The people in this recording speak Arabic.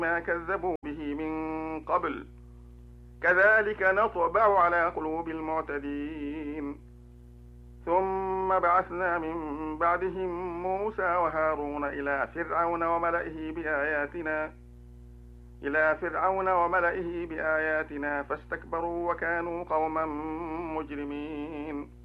ما كذبوا به من قبل كذلك نطبع على قلوب المعتدين ثم بعثنا من بعدهم موسى وهارون إلى فرعون وملئه بآياتنا فاستكبروا وكانوا قوما مجرمين